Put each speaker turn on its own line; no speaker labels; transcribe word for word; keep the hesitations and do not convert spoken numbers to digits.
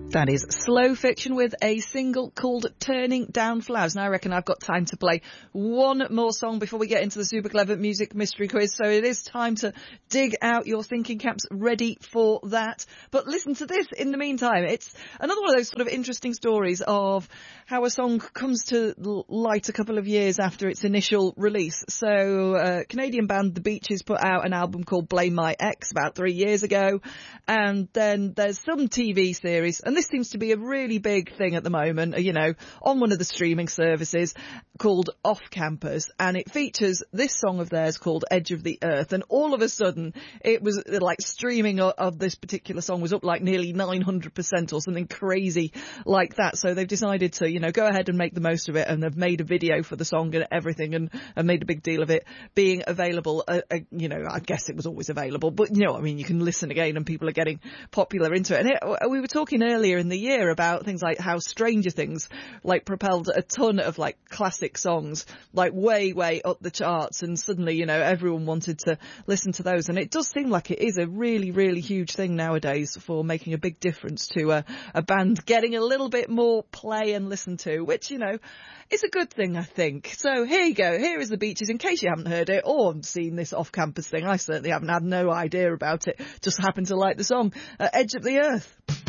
That is Slow Fiction with a single called Turning Down Flowers. Now I reckon I've got time to play one more song before we get into the super clever music mystery quiz. So it is time to dig out your thinking caps, ready for that. But listen to this in the meantime. It's another one of those sort of interesting stories of how a song comes to light a couple of years after its initial release. So uh, Canadian band The Beaches put out an album called Blame My Ex about three years ago. And then there's some T V series, and this seems to be a really big thing at the moment, you know, on one of the streaming services called Off Campus, and it features this song of theirs called Edge of the Earth, and all of a sudden it was like streaming of, of this particular song was up like nearly nine hundred percent or something crazy like that. So they've decided to, you know, go ahead and make the most of it, and they've made a video for the song and everything, and, and made a big deal of it being available. Uh, uh, you know, I guess it was always available, but you know, I mean, you can listen again and people are getting popular into it. And it, we were talking earlier in the year about things like how Stranger Things like propelled a ton of like classic songs like way way up the charts, and suddenly, you know, everyone wanted to listen to those. And it does seem like it is a really really huge thing nowadays for making a big difference to a, a band getting a little bit more play and listen to, which, you know, is a good thing, I think. So here you go, here is The Beaches, in case you haven't heard it or seen this Off Campus thing. I certainly haven't, had no idea about it, just happened to like the song, uh, Edge of the Earth.